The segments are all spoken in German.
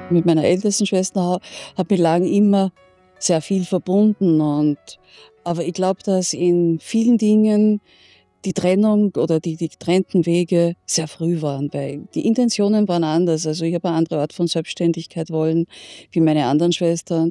Mit meiner ältesten Schwester hat mich lang immer sehr viel verbunden aber ich glaube, dass in vielen Dingen die Trennung oder die getrennten Wege sehr früh waren, weil die Intentionen waren anders. Also, ich habe eine andere Art von Selbstständigkeit wollen wie meine anderen Schwestern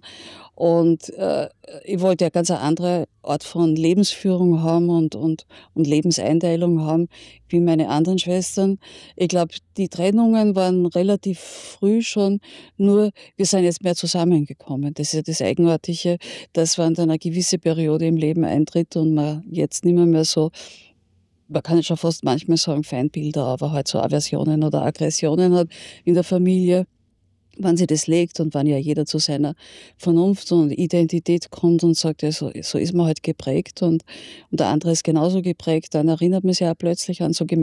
ich wollte ja ganz eine andere Art von Lebensführung haben und Lebenseinteilung haben wie meine anderen Schwestern. Ich glaube, die Trennungen waren relativ früh schon, nur wir sind jetzt mehr zusammengekommen. Das ist ja das Eigenartige, dass wenn dann eine gewisse Periode im Leben eintritt und man jetzt nimmer mehr so, man kann jetzt schon fast manchmal sagen Feindbilder, aber halt so Aversionen oder Aggressionen hat in der Familie, wann sie das legt und wann ja jeder zu seiner Vernunft und Identität kommt und sagt, ja, so ist man halt geprägt und der andere ist genauso geprägt, dann erinnert man sich ja plötzlich an so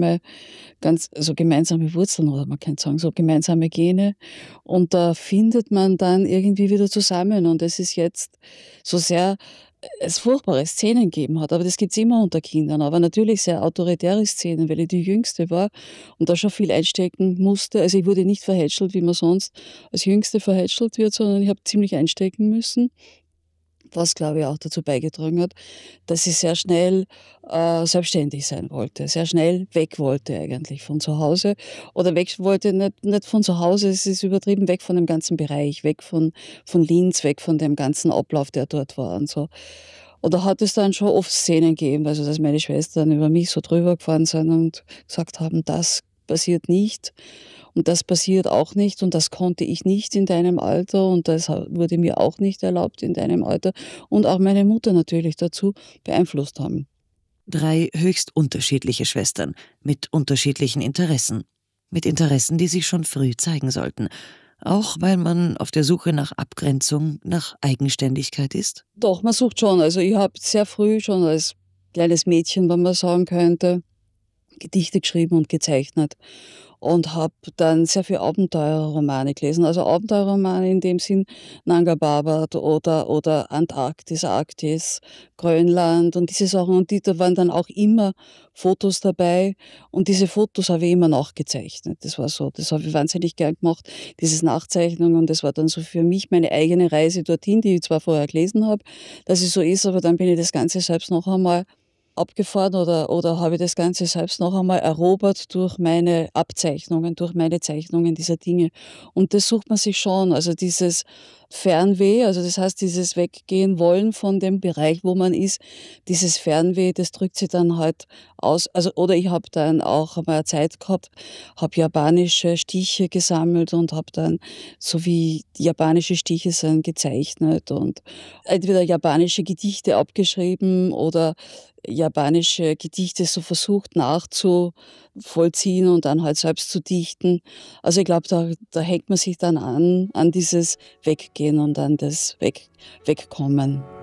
gemeinsame Wurzeln oder man könnte sagen, so gemeinsame Gene. Und da findet man dann irgendwie wieder zusammen. Und es ist jetzt so sehr es furchtbare Szenen gegeben hat, aber das gibt's immer unter Kindern, aber natürlich sehr autoritäre Szenen, weil ich die Jüngste war und da schon viel einstecken musste. Also, ich wurde nicht verhätschelt, wie man sonst als Jüngste verhätschelt wird, sondern ich habe ziemlich einstecken müssen, was, glaube ich, auch dazu beigetragen hat, dass ich sehr schnell, selbstständig sein wollte, sehr schnell weg wollte eigentlich von zu Hause oder weg wollte nicht von zu Hause, es ist übertrieben, weg von dem ganzen Bereich, weg von Linz, weg von dem ganzen Ablauf, der dort war und so. Und da hat es dann schon oft Szenen gegeben, also dass meine Schwestern über mich so drüber gefahren sind und gesagt haben: „Das passiert nicht und das passiert auch nicht und das konnte ich nicht in deinem Alter und das wurde mir auch nicht erlaubt in deinem Alter." Und auch meine Mutter natürlich dazu beeinflusst haben. 3 höchst unterschiedliche Schwestern mit unterschiedlichen Interessen. Mit Interessen, die sich schon früh zeigen sollten. Auch weil man auf der Suche nach Abgrenzung, nach Eigenständigkeit ist? Doch, man sucht schon. Also, ich habe sehr früh schon als kleines Mädchen, wenn man sagen könnte, Gedichte geschrieben und gezeichnet und habe dann sehr viel Abenteuerromane gelesen. Also, Abenteuerromane in dem Sinn Nanga Parbat oder Antarktis, Arktis, Grönland und diese Sachen. Und da waren dann auch immer Fotos dabei und diese Fotos habe ich immer nachgezeichnet. Das war so, das habe ich wahnsinnig gern gemacht, dieses Nachzeichnen, und das war dann so für mich meine eigene Reise dorthin, die ich zwar vorher gelesen habe, dass es so ist, aber dann bin ich das Ganze selbst noch einmal abgefahren oder habe ich das Ganze selbst noch einmal erobert durch meine Abzeichnungen, durch meine Zeichnungen dieser Dinge. Und das sucht man sich schon, also dieses Fernweh, also das heißt, dieses Weggehen wollen von dem Bereich, wo man ist, dieses Fernweh, das drückt sich dann halt aus. Also oder ich habe dann auch einmal eine Zeit gehabt, habe japanische Stiche gesammelt und habe dann, so wie die japanische Stiche sind, gezeichnet und entweder japanische Gedichte abgeschrieben oder japanische Gedichte so versucht nachzuvollziehen und dann halt selbst zu dichten. Also, ich glaube, da hängt man sich dann an dieses Weggehen und an das Wegkommen.